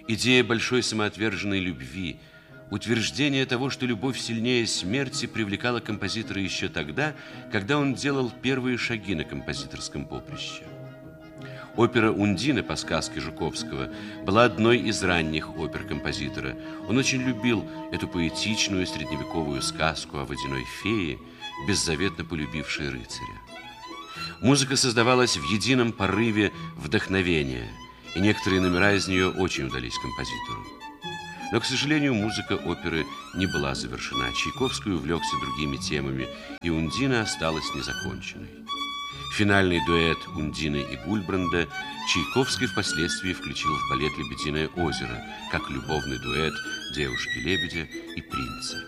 Идея большой самоотверженной любви, утверждение того, что любовь сильнее смерти, привлекала композитора еще тогда, когда он делал первые шаги на композиторском поприще. Опера «Ундина» по сказке Жуковского была одной из ранних опер композитора. Он очень любил эту поэтичную средневековую сказку о водяной фее, беззаветно полюбившей рыцаря. Музыка создавалась в едином порыве вдохновения, и некоторые номера из нее очень удались композитору. Но, к сожалению, музыка оперы не была завершена. Чайковский увлекся другими темами, и «Ундина» осталась незаконченной. Финальный дуэт Ундины и Гульбранда Чайковский впоследствии включил в балет «Лебединое озеро» как любовный дуэт девушки-лебедя и принца.